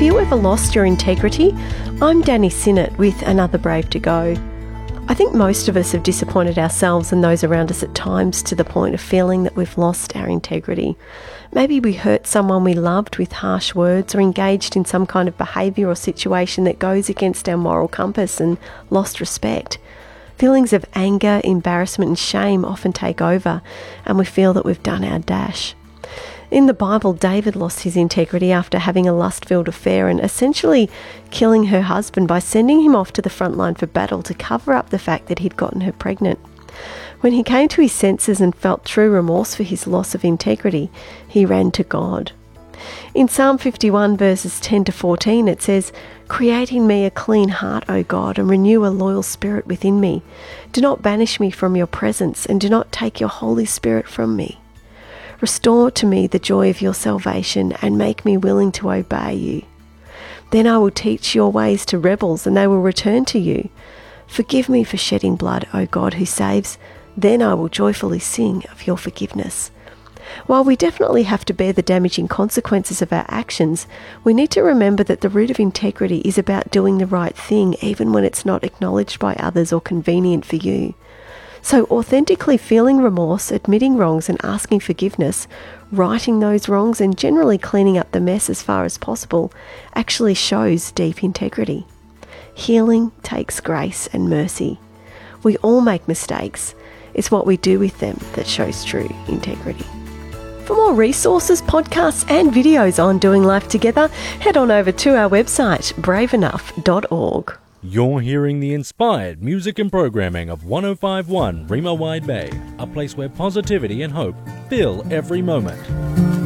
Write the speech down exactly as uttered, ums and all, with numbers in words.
you ever lost your integrity? I'm Danny Sinnott with Another Brave to Go. I think most of us have disappointed ourselves and those around us at times to the point of feeling that we've lost our integrity. Maybe we hurt someone we loved with harsh words or engaged in some kind of behaviour or situation that goes against our moral compass and lost respect. Feelings of anger, embarrassment and shame often take over and we feel that we've done our dash. In the Bible, David lost his integrity after having a lust-filled affair and essentially killing her husband by sending him off to the front line for battle to cover up the fact that he'd gotten her pregnant. When he came to his senses and felt true remorse for his loss of integrity, he ran to God. In Psalm fifty-one verses ten to fourteen it says, "Create in me a clean heart, O God, and renew a loyal spirit within me. Do not banish me from your presence, and do not take your Holy Spirit from me. Restore to me the joy of your salvation and make me willing to obey you. Then I will teach your ways to rebels and they will return to you. Forgive me for shedding blood, O God who saves. Then I will joyfully sing of your forgiveness." While we definitely have to bear the damaging consequences of our actions, we need to remember that the root of integrity is about doing the right thing even when it's not acknowledged by others or convenient for you. So authentically feeling remorse, admitting wrongs and asking forgiveness, righting those wrongs and generally cleaning up the mess as far as possible actually shows deep integrity. Healing takes grace and mercy. We all make mistakes. It's what we do with them that shows true integrity. For more resources, podcasts and videos on doing life together, head on over to our website, brave enough dot org. You're hearing the inspired music and programming of one oh five point one Rima Wide Bay, a place where positivity and hope fill every moment.